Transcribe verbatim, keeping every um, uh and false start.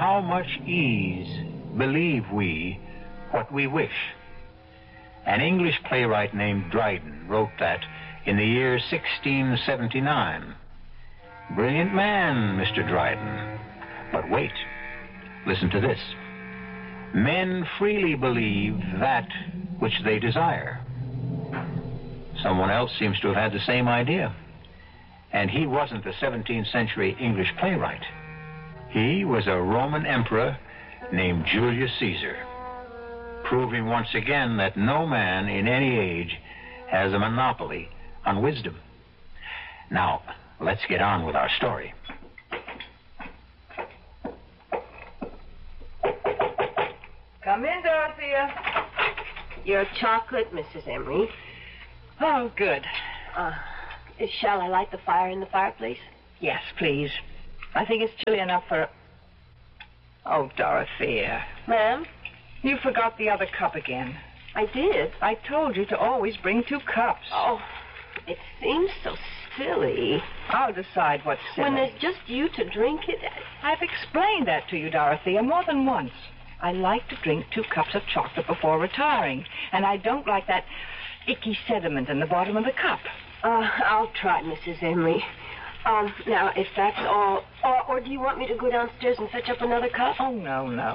how much ease believe we what we wish? An English playwright named Dryden wrote that in the year sixteen seventy-nine. Brilliant man, Mister Dryden. But wait, listen to this. Men freely believe that which they desire. Someone else seems to have had the same idea. And he wasn't a seventeenth century English playwright. He was a Roman emperor named Julius Caesar, proving once again that no man in any age has a monopoly on wisdom. Now, let's get on with our story. Come in, Dorothea. Your chocolate, Missus Emery. Oh, good. Uh, shall I light the fire in the fireplace? Yes, please. I think it's chilly enough for... Oh, Dorothea. Ma'am? You forgot the other cup again. I did. I told you to always bring two cups. Oh, it seems so silly. I'll decide what's silly. When there's just you to drink it. I've explained that to you, Dorothea, more than once. I like to drink two cups of chocolate before retiring, and I don't like that icky sediment in the bottom of the cup. Uh, I'll try, Missus Emery. Um, now, if that's all... Or, or do you want me to go downstairs and fetch up another cup? Oh, no, no.